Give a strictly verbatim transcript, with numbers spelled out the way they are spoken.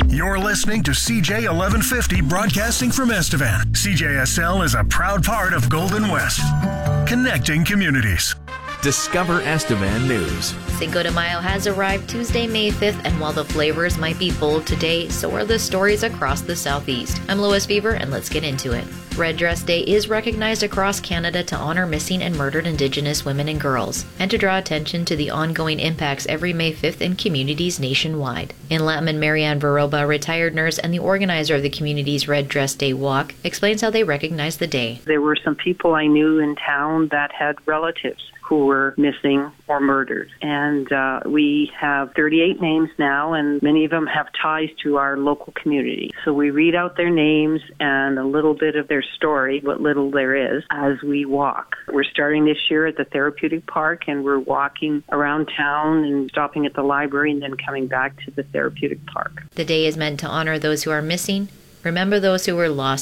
You're listening to C J eleven fifty broadcasting from Estevan. C J S L is a proud part of Golden West, connecting communities. Discover Estevan News. Cinco de Mayo has arrived Tuesday, May fifth, and while the flavors might be bold today, so are the stories across the Southeast. I'm Lois Beaver, and let's get into it. Red Dress Day is recognized across Canada to honor missing and murdered Indigenous women and girls, and to draw attention to the ongoing impacts every May fifth in communities nationwide. In Latham, Marianne Baroba, retired nurse and the organizer of the community's Red Dress Day walk, explains how they recognize the day. There were some people I knew in town that had relatives who were missing or murdered. And uh, we have thirty-eight names now, and many of them have ties to our local community. So we read out their names and a little bit of their story, what little there is, as we walk. We're starting this year at the Therapeutic Park, and we're walking around town and stopping at the library and then coming back to the Therapeutic Park. The day is meant to honor those who are missing, remember those who were lost,